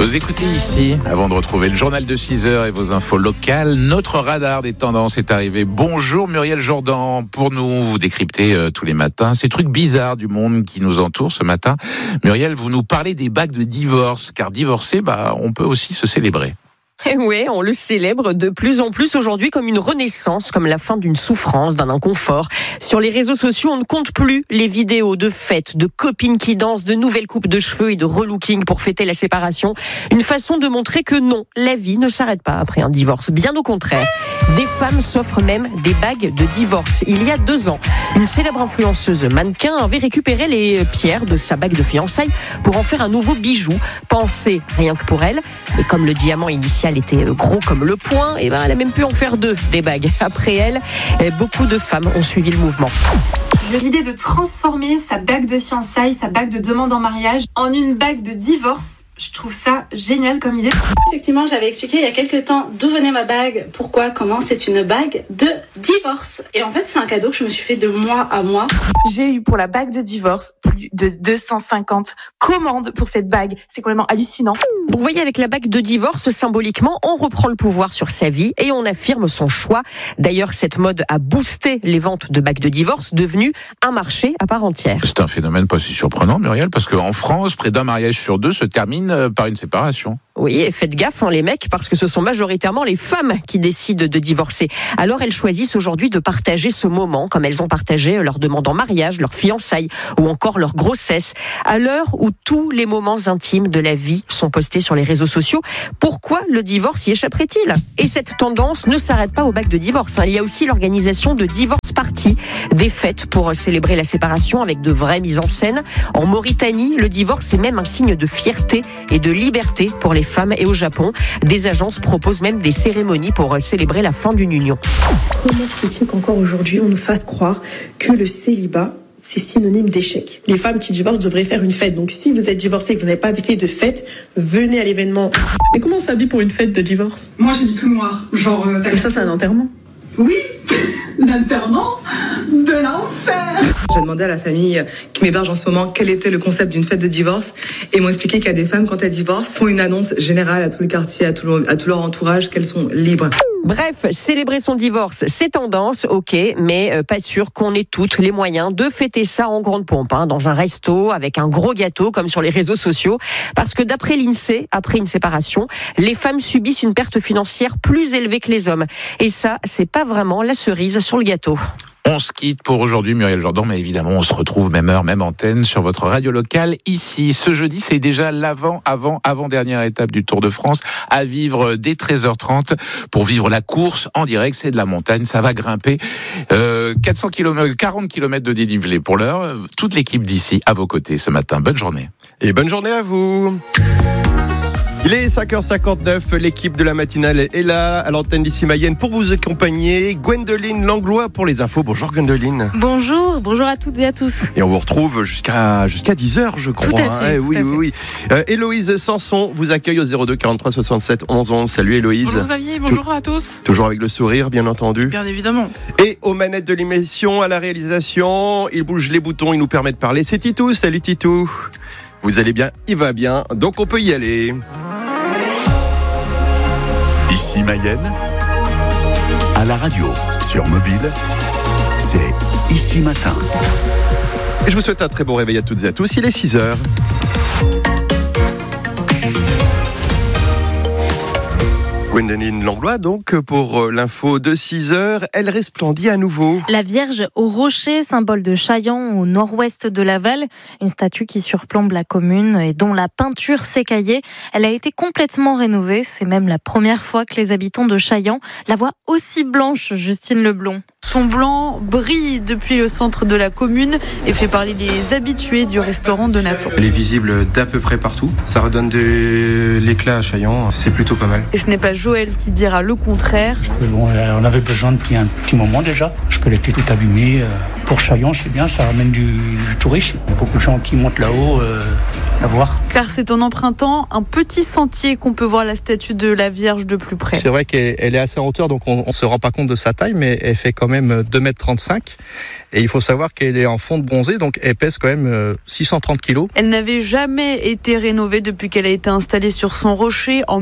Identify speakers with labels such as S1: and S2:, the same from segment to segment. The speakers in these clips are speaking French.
S1: Vous écoutez ici, avant de retrouver le journal de 6h et vos infos locales, notre radar des tendances est arrivé. Bonjour Muriel Jourdan, pour nous, vous décryptez tous les matins ces trucs bizarres du monde qui nous entoure ce matin. Muriel, vous nous parlez des bagues de divorce, car divorcer, on peut aussi se célébrer.
S2: Et oui, on le célèbre de plus en plus aujourd'hui comme une renaissance, comme la fin d'une souffrance, d'un inconfort. Sur les réseaux sociaux, on ne compte plus les vidéos de fêtes, de copines qui dansent, de nouvelles coupes de cheveux et de relooking pour fêter la séparation. Une façon de montrer que non, la vie ne s'arrête pas après un divorce. Bien au contraire. Des femmes s'offrent même des bagues de divorce. Il y a 2 ans, une célèbre influenceuse mannequin avait récupéré les pierres de sa bague de fiançailles pour en faire un nouveau bijou, pensé rien que pour elle. Mais comme le diamant initial était gros comme le poing, elle a même pu en faire 2 des bagues. Après elle, beaucoup de femmes ont suivi le mouvement.
S3: L'idée de transformer sa bague de fiançailles, sa bague de demande en mariage en une bague de divorce, je trouve ça génial comme idée.
S4: Effectivement, j'avais expliqué il y a quelques temps d'où venait ma bague, pourquoi, comment. C'est une bague de divorce. Et en fait, c'est un cadeau que je me suis fait de mois à mois.
S5: J'ai eu pour la bague de divorce plus de 250 commandes pour cette bague. C'est complètement hallucinant.
S2: Donc, vous voyez, avec la bague de divorce, symboliquement, on reprend le pouvoir sur sa vie et on affirme son choix. D'ailleurs, cette mode a boosté les ventes de bagues de divorce, devenues un marché à part entière.
S1: C'est un phénomène pas si surprenant, Muriel, parce qu'en France, près d'un mariage sur 2 se termine par une séparation.
S2: Oui, et faites gaffe, les mecs, parce que ce sont majoritairement les femmes qui décident de divorcer. Alors elles choisissent aujourd'hui de partager ce moment, comme elles ont partagé leur demande en mariage, leur fiançailles, ou encore leur grossesse. À l'heure où tous les moments intimes de la vie sont postés sur les réseaux sociaux, pourquoi le divorce y échapperait-il ? Et cette tendance ne s'arrête pas aux bagues de divorce. Il y a aussi l'organisation de divorce parties, des fêtes pour célébrer la séparation avec de vraies mises en scène. En Mauritanie, le divorce est même un signe de fierté et de liberté pour les femmes. Et au Japon, des agences proposent même des cérémonies pour célébrer la fin d'une union.
S6: Comment se fait-il qu'encore aujourd'hui on nous fasse croire que le célibat c'est synonyme d'échec? Les femmes qui divorcent devraient faire une fête. Donc si vous êtes divorcé et que vous n'avez pas fait de fête, venez à l'événement.
S7: Mais comment on s'habille pour une fête de divorce?
S8: Moi j'ai du tout noir. Genre.
S7: Et ça c'est un enterrement?
S8: Oui, l'enterrement de l'enfer.
S9: J'ai demandé à la famille qui m'héberge en ce moment quel était le concept d'une fête de divorce et ils m'ont expliqué qu'il y a des femmes, quand elles divorcent, font une annonce générale à tout le quartier, à tout leur entourage qu'elles sont libres.
S2: Bref, célébrer son divorce, c'est tendance, ok, mais pas sûr qu'on ait toutes les moyens de fêter ça en grande pompe, dans un resto, avec un gros gâteau, comme sur les réseaux sociaux. Parce que d'après l'INSEE, après une séparation, les femmes subissent une perte financière plus élevée que les hommes. Et ça, c'est pas vraiment la cerise sur le gâteau.
S1: On se quitte pour aujourd'hui, Muriel Jourdan, mais évidemment, on se retrouve même heure, même antenne sur votre radio locale ici. Ce jeudi, c'est déjà l'avant-dernière étape du Tour de France à vivre dès 13h30 pour vivre la course en direct. C'est de la montagne, ça va grimper. 40 km de dénivelé pour l'heure. Toute l'équipe d'ici à vos côtés ce matin. Bonne journée.
S10: Et bonne journée à vous. Il est 5h59, l'équipe de la matinale est là à l'antenne d'ici Mayenne pour vous accompagner. Gwendoline Langlois pour les infos. Bonjour Gwendoline.
S11: Bonjour à toutes et à tous.
S10: Et on vous retrouve jusqu'à 10h je crois.
S11: Tout à fait,
S10: Oui. Héloïse Sanson vous accueille au 02 43 67 11 11. Salut Héloïse.
S11: Bonjour Xavier, bonjour à tous.
S10: Toujours avec le sourire bien entendu.
S11: Bien évidemment.
S10: Et aux manettes de l'émission, à la réalisation, il bouge les boutons, il nous permet de parler. C'est Titou, salut Titou. Vous allez bien, il va bien, donc on peut y aller.
S12: Ici Mayenne, à la radio, sur mobile, c'est Ici Matin.
S10: Et je vous souhaite un très bon réveil à toutes et à tous, il est 6h. Gwendoline Langlois, donc, pour l'info de 6h, elle resplendit à nouveau.
S11: La Vierge au Rocher, symbole de Chaillan, au nord-ouest de Laval, une statue qui surplombe la commune et dont la peinture s'écaillait. Elle a été complètement rénovée, c'est même la première fois que les habitants de Chaillan la voient aussi blanche, Justine Leblond.
S13: Son blanc brille depuis le centre de la commune et fait parler des habitués du restaurant de Nathan.
S14: Elle est visible d'à peu près partout. Ça redonne de l'éclat à Chaillan, c'est plutôt pas mal.
S13: Et ce n'est pas Joël qui dira le contraire.
S15: Bon, on avait besoin depuis un petit moment déjà, parce qu'elle était toute abîmée. Pour Chaillan, c'est bien, ça ramène du tourisme. Il y a beaucoup de gens qui montent là-haut à voir
S13: car c'est en empruntant un petit sentier qu'on peut voir la statue de la Vierge de plus près.
S15: C'est vrai qu'elle est assez en hauteur, donc on ne se rend pas compte de sa taille, mais elle fait quand même 2,35 m. Et il faut savoir qu'elle est en fonte bronzée, donc elle pèse quand même 630 kg.
S13: Elle n'avait jamais été rénovée depuis qu'elle a été installée sur son rocher en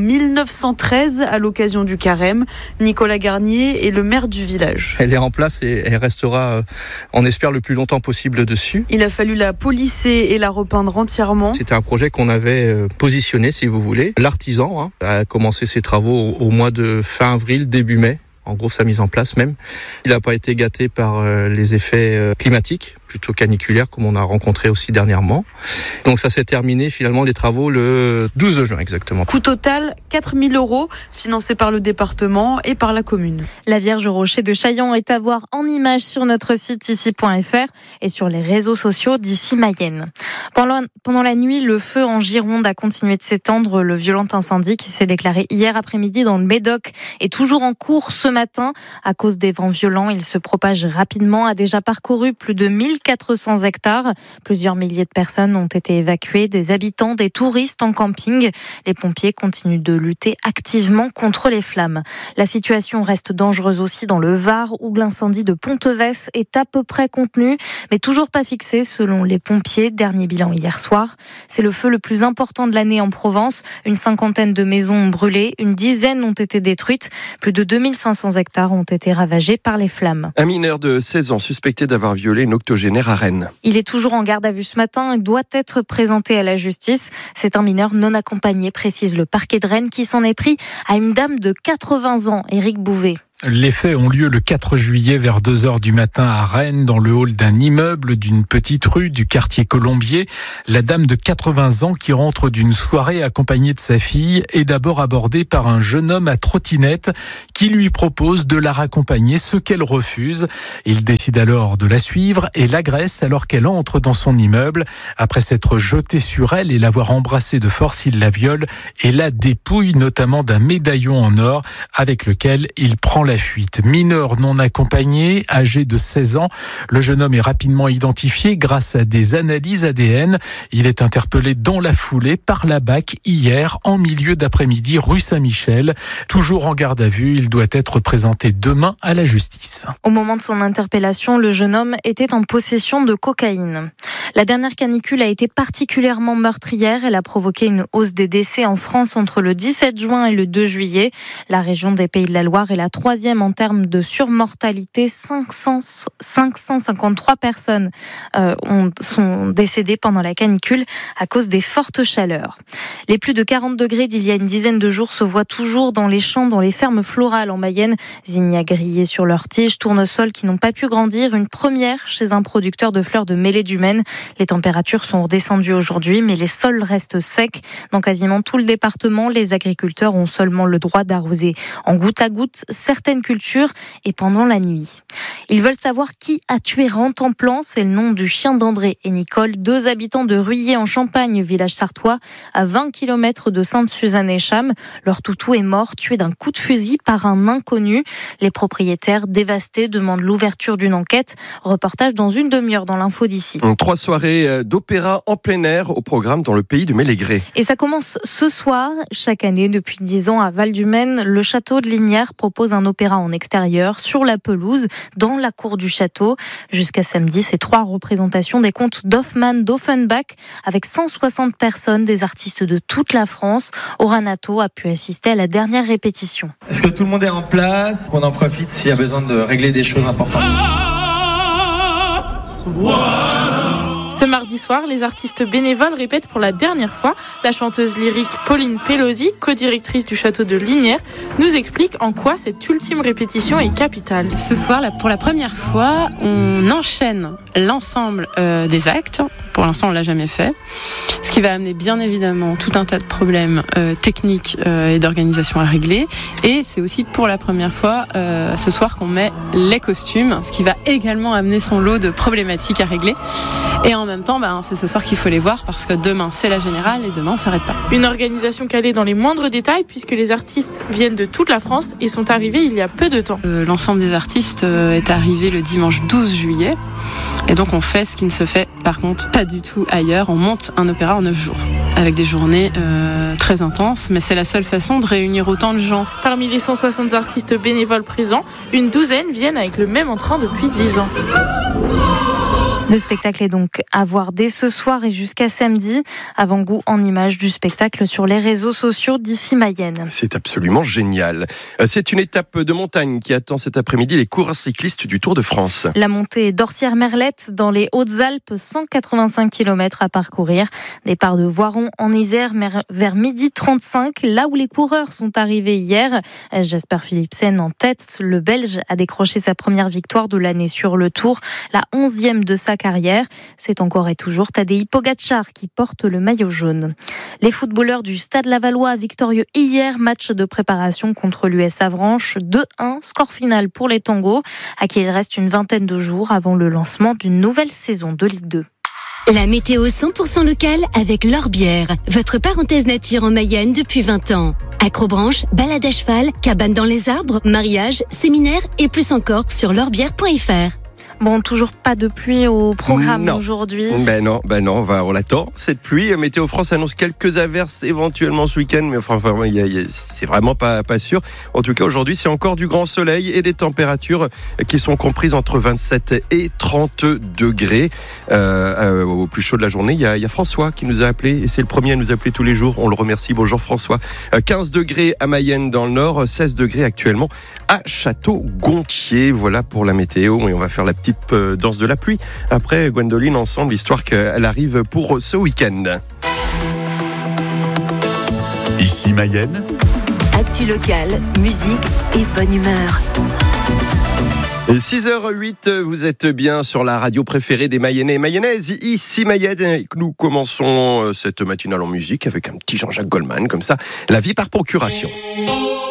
S13: 1913 à l'occasion du carême. Nicolas Garnier est le maire du village.
S15: Elle est en place et elle restera, on espère, le plus longtemps possible dessus.
S13: Il a fallu la polisser et la repeindre entièrement.
S15: C'était un projet qu'on avait positionné, si vous voulez. L'artisan a commencé ses travaux au mois de fin avril, début mai. En gros, sa mise en place même. Il n'a pas été gâté par les effets climatiques, plutôt caniculaires, comme on a rencontré aussi dernièrement. Donc ça s'est terminé finalement les travaux le 12 juin exactement.
S13: Coût total 4 000 €, financé par le département et par la commune.
S11: La Vierge au rocher de Chaillon est à voir en images sur notre site ici.fr et sur les réseaux sociaux d'Ici Mayenne. Pendant la nuit, le feu en Gironde a continué de s'étendre. Le violent incendie qui s'est déclaré hier après-midi dans le Médoc est toujours en cours ce matin. À cause des vents violents, il se propage rapidement, a déjà parcouru plus de 1400 hectares. Plusieurs milliers de personnes ont été évacuées, des habitants, des touristes en camping. Les pompiers continuent de lutter activement contre les flammes. La situation reste dangereuse aussi dans le Var, où l'incendie de Ponteves est à peu près contenu, mais toujours pas fixé selon les pompiers. Dernier bilan hier soir. C'est le feu le plus important de l'année en Provence. Une 50aine de maisons ont brûlé, une dizaine ont été détruites. Plus de 2500 hectares ont été ravagés par les flammes.
S10: Un mineur de 16 ans suspecté d'avoir violé une octogénaire à Rennes.
S11: Il est toujours en garde à vue ce matin et doit être présenté à la justice. C'est un mineur non accompagné, précise le parquet de Rennes, qui s'en est pris à une dame de 80 ans, Éric Bouvet.
S16: Les faits ont lieu le 4 juillet vers 2h du matin à Rennes, dans le hall d'un immeuble d'une petite rue du quartier Colombier. La dame de 80 ans qui rentre d'une soirée accompagnée de sa fille est d'abord abordée par un jeune homme à trottinette qui lui propose de la raccompagner, ce qu'elle refuse. Il décide alors de la suivre et l'agresse alors qu'elle entre dans son immeuble. Après s'être jeté sur elle et l'avoir embrassée de force, il la viole et la dépouille, notamment d'un médaillon en or avec lequel il prend la fuite. Mineur non accompagné, âgé de 16 ans, le jeune homme est rapidement identifié grâce à des analyses ADN. Il est interpellé dans la foulée par la BAC hier en milieu d'après-midi rue Saint-Michel. Toujours en garde à vue, il doit être présenté demain à la justice.
S11: Au moment de son interpellation, le jeune homme était en possession de cocaïne. La dernière canicule a été particulièrement meurtrière. Elle a provoqué une hausse des décès en France entre le 17 juin et le 2 juillet. La région des Pays de la Loire est la troisième en termes de surmortalité. 553 personnes sont décédées pendant la canicule à cause des fortes chaleurs. Les plus de 40 degrés d'il y a une dizaine de jours se voient toujours dans les champs, dans les fermes florales en Mayenne. Zinnias grillés sur leurs tiges, tournesols qui n'ont pas pu grandir. Une première chez un producteur de fleurs de Mêlée du Maine. Les températures sont redescendues aujourd'hui, mais les sols restent secs. Dans quasiment tout le département, les agriculteurs ont seulement le droit d'arroser en goutte à goutte certaines cultures et pendant la nuit. Ils veulent savoir qui a tué Rantanplan. C'est le nom du chien d'André et Nicole, deux habitants de Ruillé en Champagne, village sartois, à 20 km de Sainte-Suzanne-et-Cham. Leur toutou est mort, tué d'un coup de fusil par un inconnu. Les propriétaires, dévastés, demandent l'ouverture d'une enquête. Reportage dans une demi-heure dans l'info d'ici.
S10: 3 soirées d'opéra en plein air au programme dans le pays de Mélégré.
S11: Et ça commence ce soir. Chaque année, depuis 10 ans, à Val-du-Maine, le château de Lignières propose un opéra en extérieur, sur la pelouse, dans la cour du château. Jusqu'à samedi, c'est 3 représentations des contes d'Hoffmann, d'Offenbach, avec 160 personnes, des artistes de toute la France. Oranato a pu assister à la dernière répétition.
S17: Est-ce que tout le monde est en place? On en profite s'il y a besoin de régler des choses importantes.
S18: Ce mardi soir, les artistes bénévoles répètent pour la dernière fois. La chanteuse lyrique Pauline Pelosi, co-directrice du château de Lignières, nous explique en quoi cette ultime répétition est capitale.
S19: Ce soir, pour la première fois, on enchaîne l'ensemble des actes. Pour l'instant, on l'a jamais fait. Ce qui va amener bien évidemment tout un tas de problèmes techniques et d'organisation à régler. Et c'est aussi pour la première fois ce soir qu'on met les costumes, ce qui va également amener son lot de problématiques à régler. Et en même temps, c'est ce soir qu'il faut les voir parce que demain c'est la générale et demain on s'arrête pas.
S18: Une organisation calée dans les moindres détails puisque les artistes viennent de toute la France et sont arrivés il y a peu de temps.
S19: L'ensemble des artistes est arrivé le dimanche 12 juillet et donc on fait ce qui ne se fait par contre pas pas du tout ailleurs. On monte un opéra en 9 jours, avec des journées très intenses, mais c'est la seule façon de réunir autant de gens.
S18: Parmi les 160 artistes bénévoles présents, une douzaine viennent avec le même entrain depuis 10 ans.
S11: Le spectacle est donc à voir dès ce soir et jusqu'à samedi. Avant-goût en images du spectacle sur les réseaux sociaux d'Issy Mayenne.
S10: C'est absolument génial. C'est une étape de montagne qui attend cet après-midi les coureurs cyclistes du Tour de France.
S11: La montée d'Orsières-Merlette dans les Hautes-Alpes, 185 km à parcourir. Départ de Voiron en Isère vers 12h35, là où les coureurs sont arrivés hier. Jasper Philipsen en tête. Le Belge a décroché sa première victoire de l'année sur le Tour, la 11e de sa carrière. C'est encore et toujours Tadej Pogačar qui porte le maillot jaune. Les footballeurs du Stade Lavallois victorieux hier, match de préparation contre l'US Avranches, 2-1, score final pour les Tangos, à qui il reste une vingtaine de jours avant le lancement d'une nouvelle saison de Ligue 2.
S20: La météo 100% locale avec L'Orbière, votre parenthèse nature en Mayenne depuis 20 ans. Acrobranche, balade à cheval, cabane dans les arbres, mariage, séminaire et plus encore sur l'orbière.fr.
S11: Bon, toujours pas de pluie au programme aujourd'hui.
S10: Ben non, on l'attend, cette pluie. Météo France annonce quelques averses éventuellement ce week-end, mais enfin, c'est vraiment pas sûr. En tout cas, aujourd'hui, c'est encore du grand soleil et des températures qui sont comprises entre 27 et 30 degrés. Au plus chaud de la journée, il y a François qui nous a appelé, et c'est le premier à nous appeler tous les jours. On le remercie. Bonjour François. 15 degrés à Mayenne dans le nord, 16 degrés actuellement à Château-Gontier. Voilà pour la météo, et on va faire la petite danse de la pluie après Gwendoline ensemble, histoire qu'elle arrive pour ce week-end.
S12: Ici Mayenne.
S20: Actu locale, musique et bonne humeur.
S10: 6h08, vous êtes bien sur la radio préférée des Mayennais et Mayennaises, Ici Mayenne. Nous commençons cette matinale en musique avec un petit Jean-Jacques Goldman, comme ça, La vie par procuration.